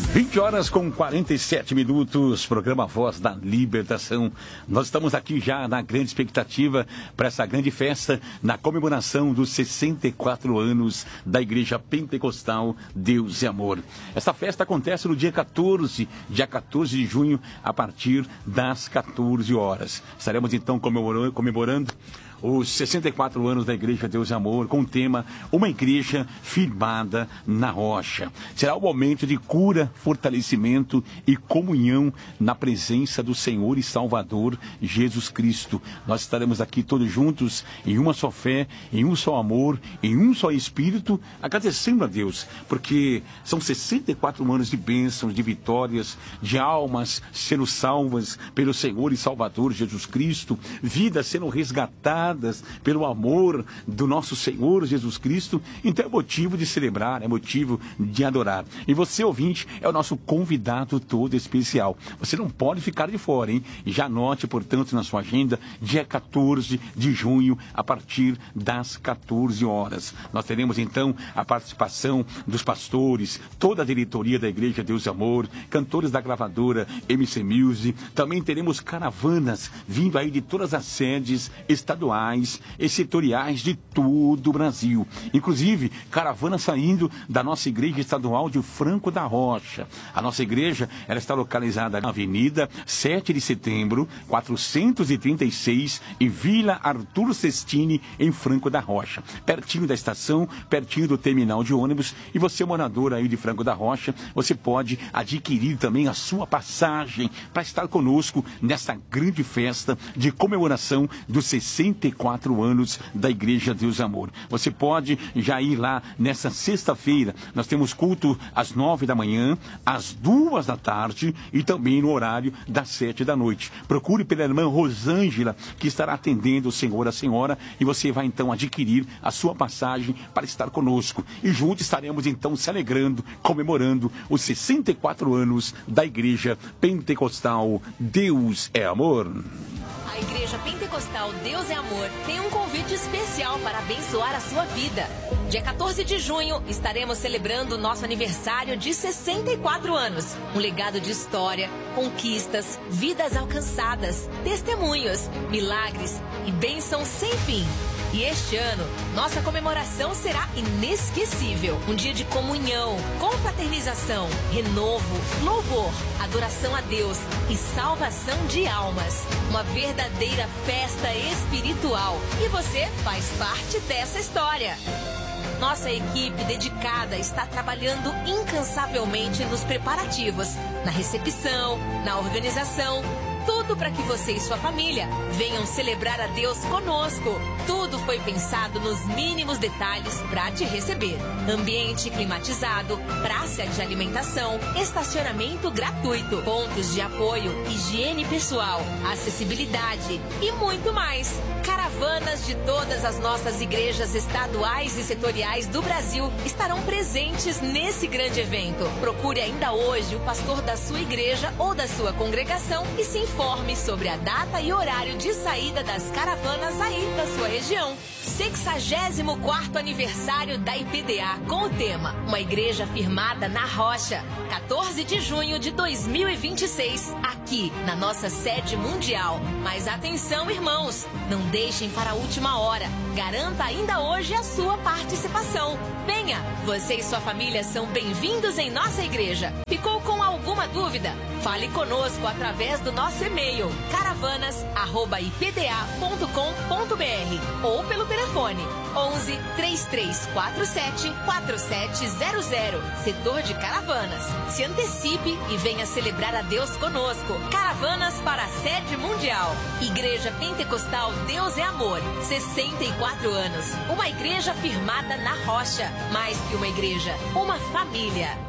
20 horas com 47 minutos, programa Voz da Libertação. Nós estamos aqui já na grande expectativa para essa grande festa, na comemoração dos 64 anos da Igreja Pentecostal Deus é Amor. Essa festa acontece no dia 14 de junho, a partir das 14 horas. Estaremos então comemorando os 64 anos da Igreja Deus é Amor, com o tema Uma Igreja Firmada na Rocha. Será o momento de cura, fortalecimento e comunhão na presença do Senhor e Salvador Jesus Cristo. Nós estaremos aqui todos juntos, em uma só fé, em um só amor, em um só Espírito, agradecendo a Deus, porque são 64 anos de bênçãos, de vitórias, de almas sendo salvas pelo Senhor e Salvador Jesus Cristo, vidas sendo resgatadas pelo amor do nosso Senhor Jesus Cristo. Então é motivo de celebrar, é motivo de adorar. E você, ouvinte, é o nosso convidado todo especial. Você não pode ficar de fora, hein? E já anote, portanto, na sua agenda, dia 14 de junho, a partir das 14 horas. Nós teremos, então, a participação dos pastores, toda a diretoria da Igreja Deus é Amor, cantores da gravadora MC Music. Também teremos caravanas vindo aí de todas as sedes estaduais e setoriais de todo o Brasil. Inclusive, caravana saindo da nossa igreja estadual de Franco da Rocha. A nossa igreja, ela está localizada na Avenida 7 de Setembro, 436, em Vila Arthur Sestini, em Franco da Rocha. Pertinho da estação, pertinho do terminal de ônibus. E você, morador aí de Franco da Rocha, você pode adquirir também a sua passagem para estar conosco nessa grande festa de comemoração dos 64 anos da Igreja Deus é Amor. Você pode já ir lá nessa sexta-feira. Nós temos culto às 9 da manhã, às 2 da tarde e também no horário das 7 da noite. Procure pela irmã Rosângela, que estará atendendo o senhor, a senhora, e você vai então adquirir a sua passagem para estar conosco. E juntos estaremos então se alegrando, comemorando os 64 anos da Igreja Pentecostal Deus é Amor. A Igreja Pentecostal Deus é Amor tem um convite especial para abençoar a sua vida. Dia 14 de junho estaremos celebrando o nosso aniversário de 64 anos. Um legado de história, conquistas, vidas alcançadas, testemunhos, milagres e bênçãos sem fim. E este ano, nossa comemoração será inesquecível. Um dia de comunhão, confraternização, renovo, louvor, adoração a Deus e salvação de almas. Uma verdadeira festa espiritual. E você faz parte dessa história. Nossa equipe dedicada está trabalhando incansavelmente nos preparativos, na recepção, na organização. Tudo para que você e sua família venham celebrar a Deus conosco. Tudo foi pensado nos mínimos detalhes para te receber. Ambiente climatizado, praça de alimentação, estacionamento gratuito, pontos de apoio, higiene pessoal, acessibilidade e muito mais. Caravanas de todas as nossas igrejas estaduais e setoriais do Brasil estarão presentes nesse grande evento. Procure ainda hoje o pastor da sua igreja ou da sua congregação e se informe sobre a data e horário de saída das caravanas aí da sua região. 64º aniversário da IPDA, com o tema Uma Igreja Firmada na Rocha. 14 de junho de 2026, aqui na nossa sede mundial. Mas atenção, irmãos, não deixem para a última hora. Garanta ainda hoje a sua participação. Venha, você e sua família são bem-vindos em nossa igreja. Ficou com alguma dúvida? Fale conosco através do nosso e-mail caravanas@ipda.com.br ou pelo telefone 11 3347 4700, setor de Caravanas. Se antecipe e venha celebrar a Deus conosco. Caravanas para a sede mundial. Igreja Pentecostal Deus é Amor, 64 anos. Uma igreja firmada na rocha. Mais que uma igreja, uma família.